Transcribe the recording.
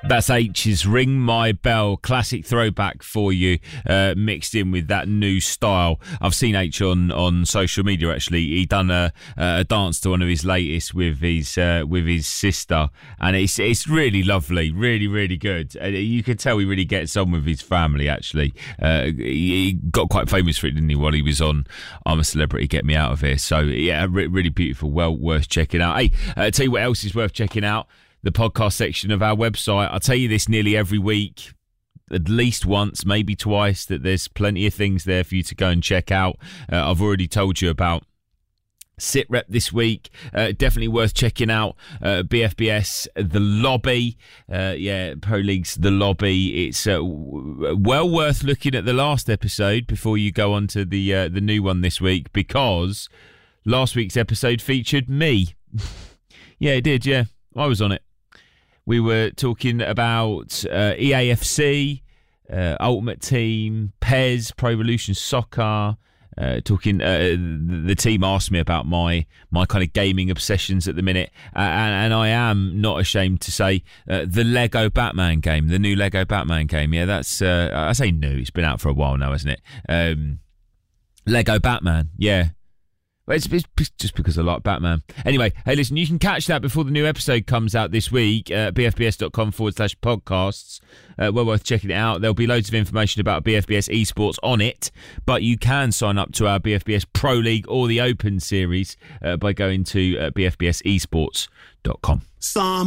That's H's Ring My Bell, classic throwback for you, mixed in with that new style. I've seen H on social media, actually. He done a dance to one of his latest with his sister, and it's really lovely, really, really good. You can tell he really gets on with his family, actually. He got quite famous for it, didn't he, while he was on I'm a Celebrity, Get Me Out of Here. So, yeah, really beautiful, well worth checking out. Hey, I'll tell you what else is worth checking out. The podcast section of our website. I tell you this nearly every week, at least once, maybe twice, that there's plenty of things there for you to go and check out. I've already told you about SitRep this week. Definitely worth checking out. BFBS, The Lobby. Pro League's The Lobby. It's well worth looking at the last episode before you go on to the new one this week, because last week's episode featured me. Yeah, it did, yeah. I was on it. We were talking about EAFC, Ultimate Team, PES, Pro Evolution Soccer. The team asked me about my kind of gaming obsessions at the minute, and I am not ashamed to say the Lego Batman game, the new Lego Batman game. Yeah, that's I say new. It's been out for a while now, hasn't it? Lego Batman, yeah. It's just because I like Batman. Anyway, hey, listen, you can catch that before the new episode comes out this week, bfbs.com/podcasts. Well worth checking it out. There'll be loads of information about BFBS esports on it, but you can sign up to our BFBS Pro League or the Open Series by going to bfbsesports.com.